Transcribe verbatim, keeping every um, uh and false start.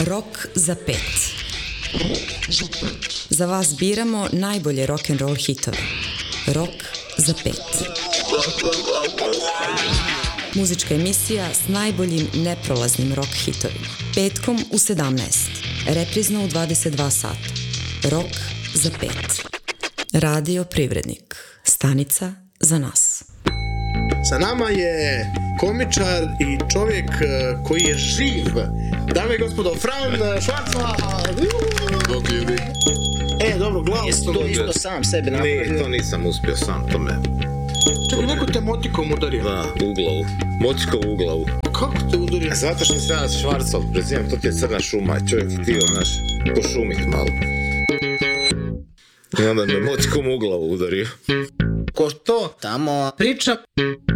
Rok za pet. Za vas biramo najbolje rock'n'roll hitove. Rok za pet. Muzička emisija s najboljim neprolaznim rock hitovima. Petkom u sedamnaest. Reprizno u dvadeset dva sata. Rok za pet. Radio Privrednik. Stanica za nas. Sa nama je komičar i čovjek koji je živ. Dame i gospodo, Fran Švarcman. Bog ljudi. E, dobro, glavu. Jesi to isto sam sebi napravio? Ne, to nisam uspio sam, to me... Čekaj, neko te motikom udario. Da, u glavu. Motikom u glavu. Kako te udario? Zato što se ja Švarcov prezivam, to ti je crna šuma i čovjek htio, znaš, pošumit malo. I onda me motikom u glavu udario. Ko to tamo priča?